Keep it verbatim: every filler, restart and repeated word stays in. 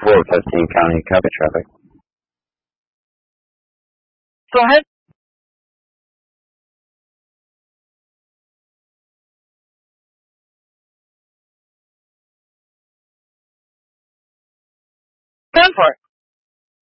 four, testing county copy traffic. Go ahead. Stand for it.